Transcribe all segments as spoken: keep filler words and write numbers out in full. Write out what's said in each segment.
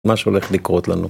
מה שהולך לקרות לנו.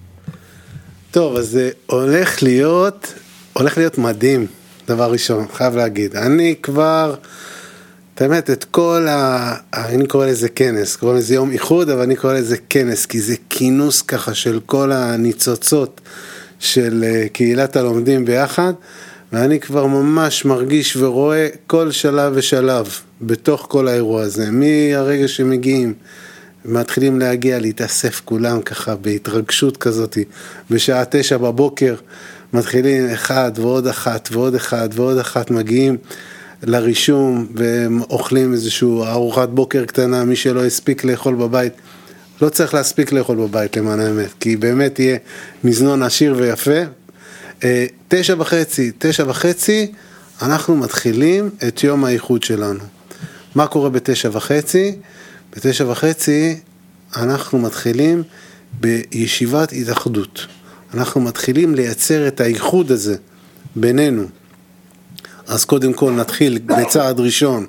טוב, אז זה הולך להיות, הולך להיות מדהים, דבר ראשון, חייב להגיד. אני כבר, את האמת, את כל ה... אני קורא לזה כנס, קורא לזה יום איחוד, אבל אני קורא לזה כנס, כי זה כינוס ככה של כל הניצוצות של קהילת הלומדים ביחד, ואני כבר ממש מרגיש ורואה כל שלב ושלב בתוך כל האירוע הזה, מהרגע שמגיעים, מתחילים להגיע, להתאסף כולם ככה בהתרגשות כזאת, בשעה תשע בבוקר, מתחילים אחד ועוד אחת ועוד אחד ועוד אחת, מגיעים לרישום ואוכלים איזשהו ארוחת בוקר קטנה, מי שלא הספיק לאכול בבית, לא צריך להספיק לאכול בבית למען האמת, כי באמת יהיה מזנון עשיר ויפה. תשע וחצי, תשע וחצי, אנחנו מתחילים את יום האיחוד שלנו. מה קורה בתשע וחצי? בתשע וחצי אנחנו מתחילים בישיבת התאחדות. אנחנו מתחילים לייצר את האיחוד הזה בינינו. אז קודם כל נתחיל בצעד ראשון,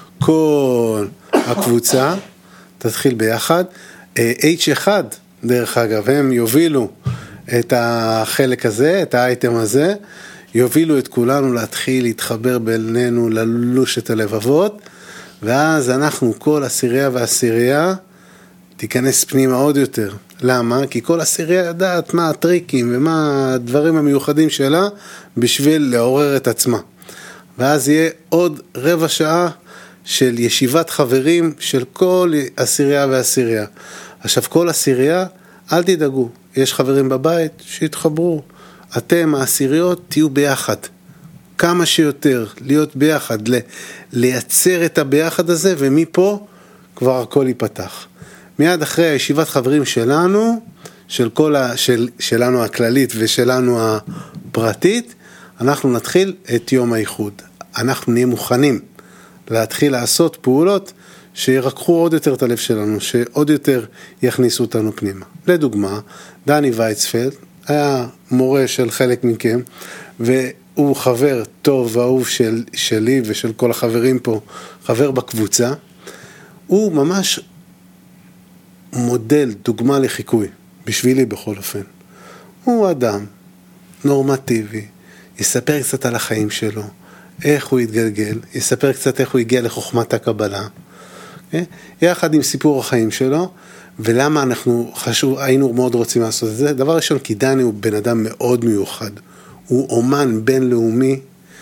כל הקבוצה תתחיל ביחד. אייץ' אחת, דרך אגב, הם יובילו את החלק הזה, את האייטם הזה, יובילו את כולנו להתחיל להתחבר בינינו, ללוש את הלבבות, ואז אנחנו, כל עשירייה ועשירייה, תיכנס פנימה עוד יותר. למה? כי כל עשירייה יודעת מה הטריקים ומה הדברים המיוחדים שלה, בשביל לעורר את עצמה. ואז יהיה עוד רבע שעה של ישיבת חברים של כל עשירייה ועשירייה. עכשיו, כל עשירייה, אל תדאגו, יש חברים בבית שיתחברו. אתם, העשיריות, תהיו ביחד. כמה שיותר, להיות ביחד, לייצר את הביחד הזה, ומפה כבר הכל ייפתח. מיד אחרי הישיבת חברים שלנו, של כל ה, של, שלנו הכללית ושלנו הפרטית, אנחנו נתחיל את יום האיחוד. אנחנו נהיה מוכנים להתחיל לעשות פעולות שירקחו עוד יותר את הלב שלנו, שעוד יותר יכניסו אותנו פנימה. לדוגמה, דני וייצפלד היה מורה של חלק מכם, והוא חבר טוב ואהוב של, שלי ושל כל החברים פה, חבר בקבוצה. הוא ממש מודל, דוגמה לחיקוי, בשבילי בכל אופן. הוא אדם נורמטיבי, יספר קצת על החיים שלו, איך הוא התגלגל, יספר קצת איך הוא הגיע לחוכמת הקבלה, okay? יחד עם סיפור החיים שלו, ולמה אנחנו חשוב, היינו מאוד רוצים לעשות את זה. דבר ראשון, כי דני הוא בן אדם מאוד מיוחד, הוא אומן בינלאומי,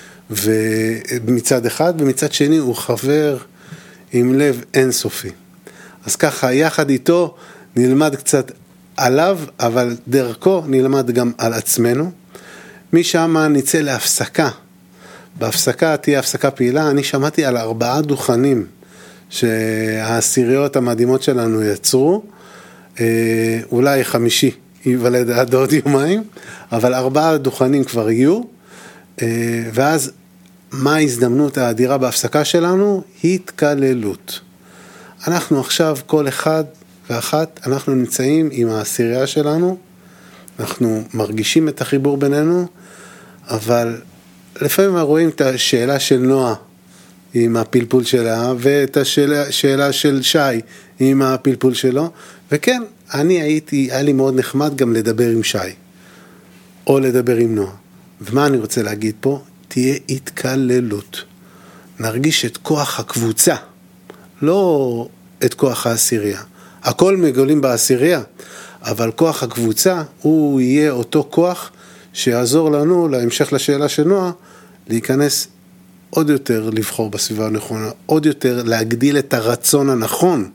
ומצד אחד, ומצד שני הוא חבר עם לב אינסופי. אז ככה, יחד איתו נלמד קצת עליו, אבל דרכו נלמד גם על עצמנו. משם נצא להפסקה. בהפסקה תהיה הפסקה פעילה. אני שמעתי על ארבעה דוכנים שהעשיריות המדהימות שלנו יצרו. אולי חמישי ייוולד עד עוד יומיים, אבל ארבעה דוכנים כבר יהיו. ואז מה ההזדמנות האדירה בהפסקה שלנו? התקללות. אנחנו עכשיו, כל אחד ואחת, אנחנו נמצאים עם העשירייה שלנו, אנחנו מרגישים את החיבור בינינו, אבל לפעמים רואים את השאלה של נועה עם הפלפול שלה, ואת השאלה שאלה של שי עם הפלפול שלו, וכן, אני הייתי, היה לי מאוד נחמד גם לדבר עם שי, או לדבר עם נועה. ומה אני רוצה להגיד פה? תהיה התקללות. נרגיש את כוח הקבוצה, לא את כוח העשירייה. הכל מגולים בעשירייה, אבל כוח הקבוצה הוא יהיה אותו כוח שיעזור לנו להמשך לשאלה של נועה, להיכנס עוד יותר לבחור בסביבה הנכונה, עוד יותר להגדיל את הרצון הנכון,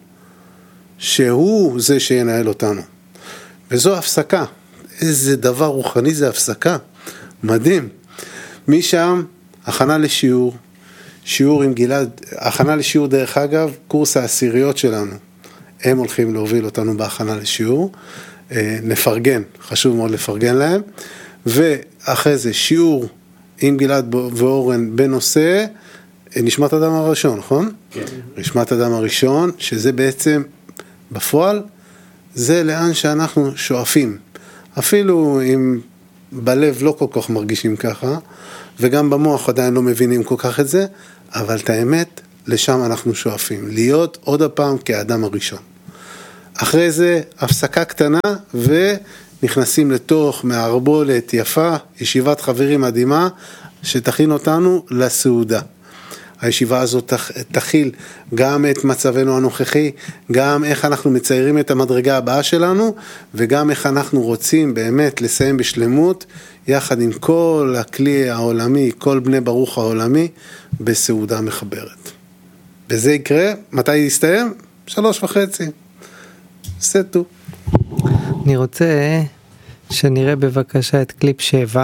שהוא זה שינהל אותנו. וזו הפסקה. איזה דבר רוחני זה הפסקה. מדהים. משם, הכנה לשיעור, שיעור עם גלעד, הכנה לשיעור דרך אגב, קורס העשיריות שלנו. הם הולכים להוביל אותנו בהכנה לשיעור. נפרגן, חשוב מאוד לפרגן להם. ואחרי זה שיעור עם גלעד ואורן בנושא נשמת אדם הראשון, נכון? כן. נשמת אדם הראשון, שזה בעצם בפועל, זה לאן שאנחנו שואפים. אפילו אם בלב לא כל כך מרגישים ככה, וגם במוח עדיין לא מבינים כל כך את זה, אבל את האמת, לשם אנחנו שואפים. להיות עוד הפעם כאדם הראשון. אחרי זה הפסקה קטנה ונכנסים לתוך מערבולת יפה, ישיבת חברים מדהימה שתכין אותנו לסעודה. הישיבה הזאת תכיל גם את מצבנו הנוכחי, גם איך אנחנו מציירים את המדרגה הבאה שלנו, וגם איך אנחנו רוצים באמת לסיים בשלמות, יחד עם כל הכלי העולמי, כל בני ברוך העולמי, בסעודה מחברת. וזה יקרה, מתי יסתיים? שלוש וחצי. סטו. אני רוצה שנראה בבקשה את קליפ שבע,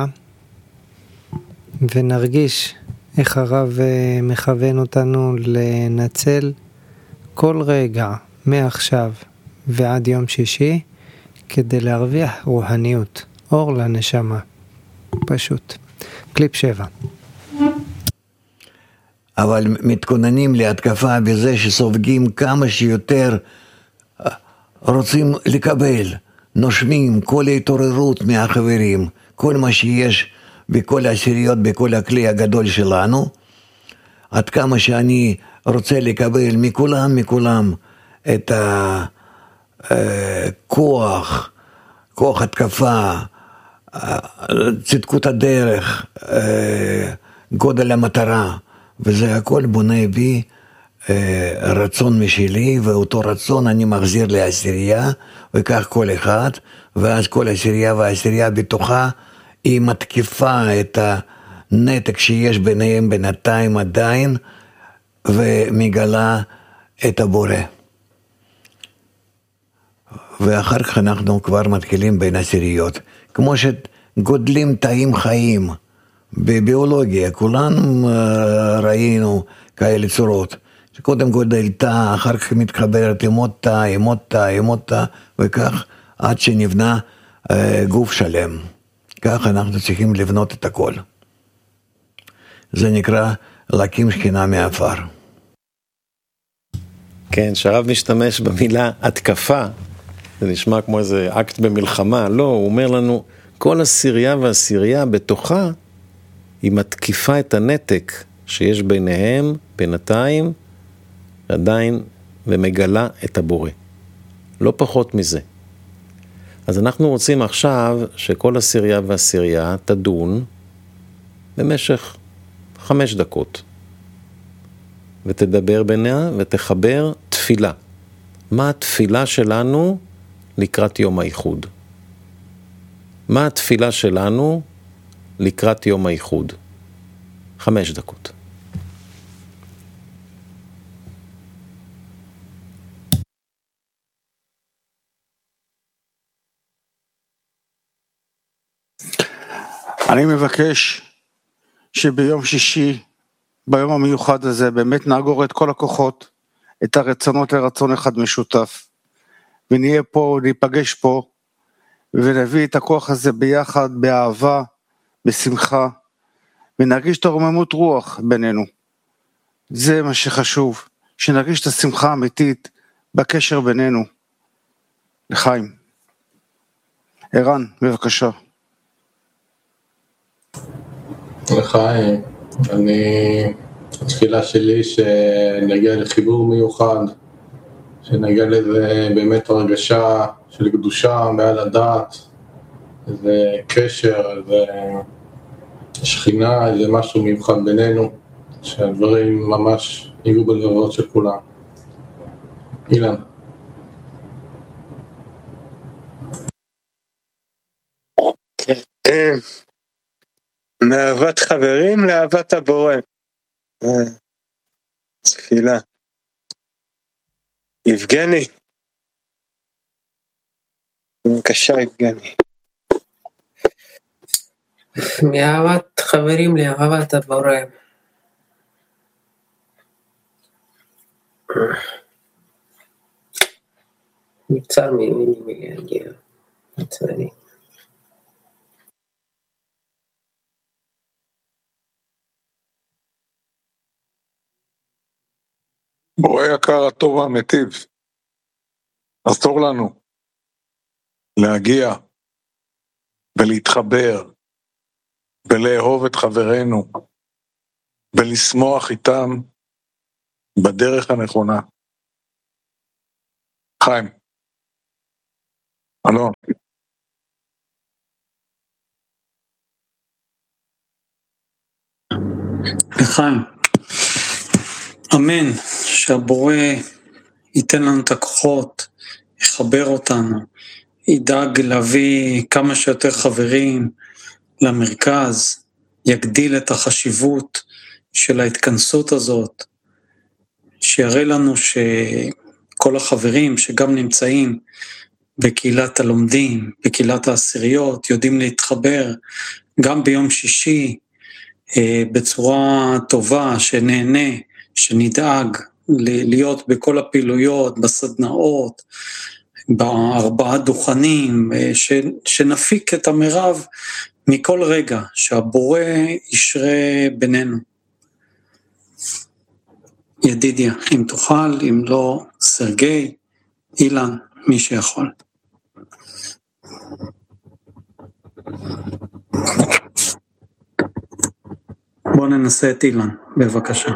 ונרגיש איך הרב מכוון אותנו לנצל כל רגע מעכשיו ועד יום שישי כדי להרוויח רוחניות, אור לנשמה. פשוט. קליפ שבע. אבל מתכוננים להתקפה בזה שסופגים כמה שיותר רוצים לקבל, נושמים כל ההתעוררות מהחברים, כל מה שיש בכל העשיריות, בכל הכלי הגדול שלנו, עד כמה שאני רוצה לקבל מכולם, מכולם את הכוח, כוח התקפה, צדקות הדרך, גודל המטרה, וזה הכל בונה בי רצון משלי, ואותו רצון אני מחזיר לעשירייה, וכך כל אחד, ואז כל עשירייה והעשירייה בתוכה, היא מתקיפה את הנתק שיש ביניהם בינתיים עדיין, ומגלה את הבורא. ואחר כך אנחנו כבר מתחילים בין עשיריות. כמו שגודלים תאים חיים בביולוגיה, כולנו ראינו כאלה צורות. שקודם גודל תא, אחר כך מתחברת עם עוד תא, עם עוד תא, עם עוד תא, וכך עד שנבנה גוף שלם. כך אנחנו צריכים לבנות את הכל. זה נקרא להקים שכינה מעפר. כן, שהרב משתמש במילה התקפה, זה נשמע כמו איזה אקט במלחמה, לא, הוא אומר לנו, כל עשירייה ועשירייה בתוכה, היא מתקיפה את הנתק שיש ביניהם, בינתיים, עדיין, ומגלה את הבורא. לא פחות מזה. אז אנחנו רוצים עכשיו שכל עשירייה ועשירייה תדון במשך חמש דקות. ותדבר ביניה ותחבר תפילה. מה התפילה שלנו לקראת יום האיחוד? מה התפילה שלנו לקראת יום האיחוד? חמש דקות. אני מבקש שביום שישי, ביום המיוחד הזה, באמת נאגור את כל הכוחות, את הרצונות לרצון אחד משותף, ונהיה פה, ניפגש פה, ונביא את הכוח הזה ביחד, באהבה, בשמחה, ונרגיש את הרוממות רוח בינינו. זה מה שחשוב, שנרגיש את השמחה האמיתית בקשר בינינו. לחיים. ערן, בבקשה. לחיים, אני, התפילה שלי שנגיע לחיבור מיוחד, שנגיע לזה באמת הרגשה של קדושה מעל הדעת, איזה קשר, איזה שכינה, איזה משהו מיוחד בינינו, שהדברים ממש יהיו בלבבות של כולם. אילן. מאהבת חברים לאהבת הבורא. תפילה. יבגני. בבקשה יבגני. מאהבת חברים לאהבת הבורא. נבצר ממני מלהגיע. נצרני. בורא יקר הטוב והמטיב, עזור לנו להגיע ולהתחבר ולאהוב את חברינו ולשמוח איתם בדרך הנכונה. חיים. אלון. לחיים, אמן שהבורא ייתן לנו את הכוחות, יחבר אותנו, ידאג להביא כמה שיותר חברים למרכז, יגדיל את החשיבות של ההתכנסות הזאת, שיראה לנו שכל החברים שגם נמצאים בקהילת הלומדים, בקהילת העשיריות, יודעים להתחבר גם ביום שישי, בצורה טובה, שנהנה, שנדאג להיות בכל הפעילויות, בסדנאות, בארבעה דוכנים, שנפיק את המרב מכל רגע, שהבורא ישרה בינינו. ידידיה, אם תוכל, אם לא, סרגי, אילן, מי שיכול. בואו ננסה את אילן, בבקשה.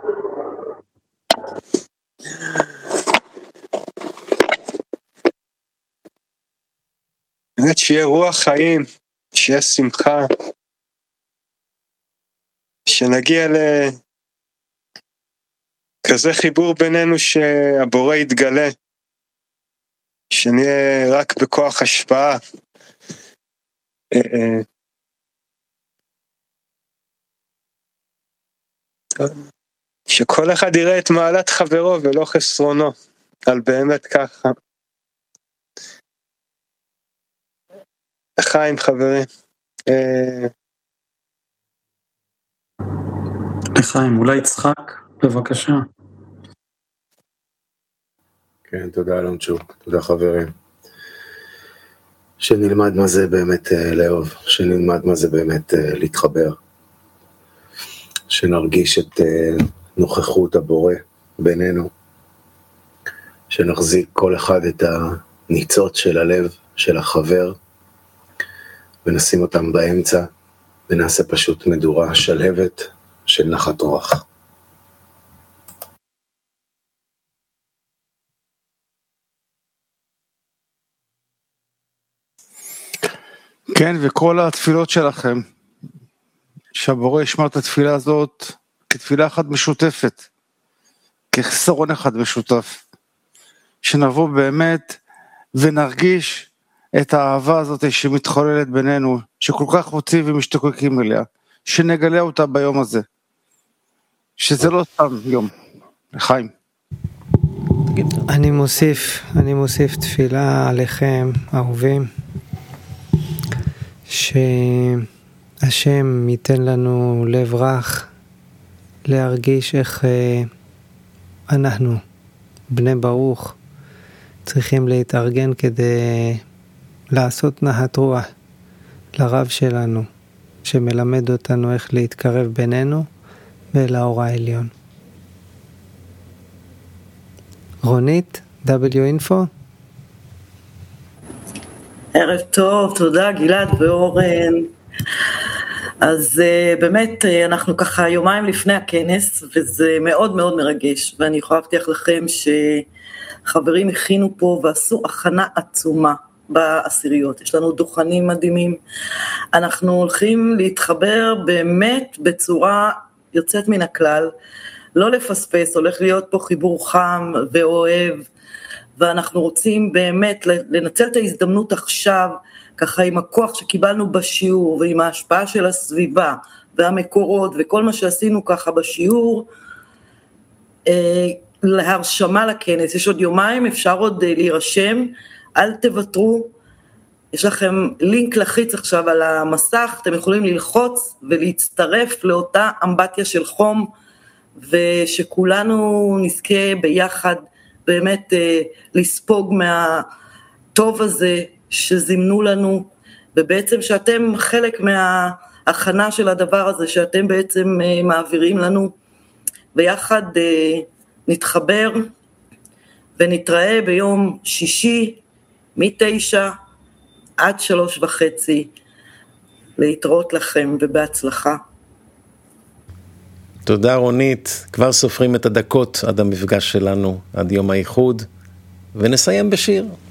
באמת שיהיה רוח חיים, שיהיה שמחה, שנגיע לכזה חיבור בינינו שהבורא יתגלה, שנהיה רק בכוח השפעה, שכל אחד יראה את מעלת חברו ולא חסרונו, על באמת ככה. לחיים חברים. לחיים, אולי יצחק, בבקשה. כן, תודה אלון שוב, תודה חברים. שנלמד מה זה באמת לאהוב, שנלמד מה זה באמת להתחבר. שנרגיש את נוכחות הבורא בינינו. שנחזיק כל אחד את הניצות של הלב, של החבר, ונשים אותם באמצע, ונעשה פשוט מדורה שלהבת של נחת רוח. כן, וכל התפילות שלכם, שהבורא ישמע את התפילה הזאת כתפילה אחת משותפת, כחסרון אחד משותף, שנבוא באמת ונרגיש את האהבה הזאת שמתחוללת בינינו, שכל כך רוצים ומשתוקקים אליה, שנגלה אותה ביום הזה, שזה לא סתם יום. לחיים. אני מוסיף, אני מוסיף תפילה עליכם, אהובים, שהשם ייתן לנו לב רך, להרגיש איך אה, אנחנו, בני ברוך, צריכים להתארגן כדי לעשות נחת רוח לרב שלנו, שמלמד אותנו איך להתקרב בינינו ולאור העליון. רונית, דאבליו אינפו. ערב טוב, תודה גלעד ואורן. אז uh, באמת uh, אנחנו ככה יומיים לפני הכנס, וזה מאוד מאוד מרגש, ואני יכולה להבטיח לכם שחברים הכינו פה ועשו הכנה עצומה בעשיריות. יש לנו דוכנים מדהימים, אנחנו הולכים להתחבר באמת בצורה יוצאת מן הכלל, לא לפספס, הולך להיות פה חיבור חם ואוהב, ואנחנו רוצים באמת לנצל את ההזדמנות עכשיו, ככה עם הכוח שקיבלנו בשיעור, ועם ההשפעה של הסביבה, והמקורות, וכל מה שעשינו ככה בשיעור, אה, להרשמה לכנס. יש עוד יומיים, אפשר עוד אה, להירשם, אל תוותרו, יש לכם לינק לחיץ עכשיו על המסך, אתם יכולים ללחוץ ולהצטרף לאותה אמבטיה של חום, ושכולנו נזכה ביחד, באמת אה, לספוג מהטוב הזה שזימנו לנו, ובעצם שאתם חלק מההכנה של הדבר הזה, שאתם בעצם אה, מעבירים לנו, ויחד אה, נתחבר ונתראה ביום שישי מתשע עד שלוש וחצי, להתראות לכם ובהצלחה. תודה רונית, כבר סופרים את הדקות עד המפגש שלנו, עד יום האיחוד, ונסיים בשיר.